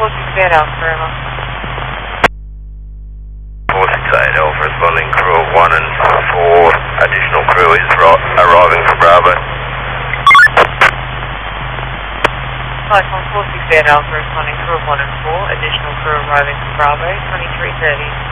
468 Alpha, Emma. 468 Alpha, responding crew of 1 and 4. Additional crew is arriving from Bravo. Flight 468 Alpha, responding crew of 1 and 4. Additional crew arriving from Bravo, 2330.